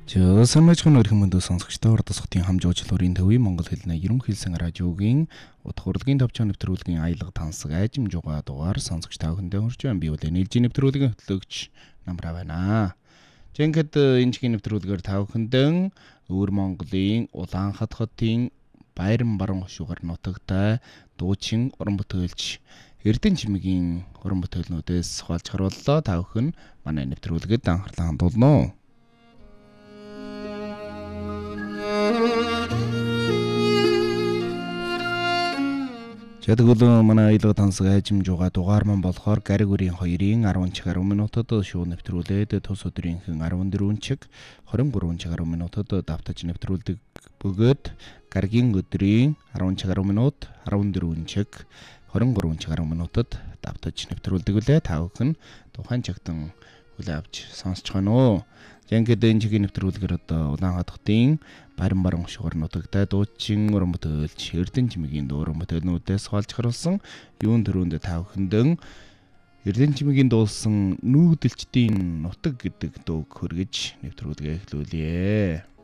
Санаачхан өрх мөндөө сонсогчдоо урдасгтын хамжуулчлалын төвийн Монгол хэлний ерөнхийлсэн радиогийн утга хурлын төвчөн нэвтрүүлгийн аялга тансаг айжим жугаа дугаар сонсогч та бүхэндээ хүрч байна. Би бол нийлжийн нэвтрүүлгийн хөтлөгч Намраа байна. Жинхэнэ энэ чихийн нэвтрүүлгээр та бүхэндээ өвөр Монголын Улаанхат хотын Баяран баруун хошуугаар нутагтай дуучин уран бүтээлч Эрдэнэ чимээгийн уран бүтээлнүүдээс хуваалж харууллаа. Та бүхэн манай нэвтрүүлгэд анхаарлаа хандуулно. Тэгвэл манай аялга тансаг айжим жугаа дугаар маань болохоор гариг үрийн 2-ын 10 цаг 10 минутад шууд нэвтрүүлээд тус өдрийнхэн 14 цаг 23 цаг 10 минутад давтаж нэвтрүүлдэг бөгөөд гаригийн өдрийн 10 цаг 10 минут 14 цаг 23 цаг 10 минутад давтаж нэвтрүүлдэг үлээ. Та бүхэн тухайн цагтан хүлээ авч сонсож байна уу? Жинхэнэ энэ чихийн нэвтрүүлгээр одоо Улаанхат хотын Баяран баруун хошуугаар нутагтай дуучин уран бүтээлч Эрдэнэ чимээгийн уран бүтээлнүүдээс хуваалж харуулсан юун төрөнд та бүхэндээ Эрдэнэ чимээгийн дуулсан нүүдэлчдийн нутаг гэдэг дууг хөргөж нэвтрүүлгээ эхлүүлье.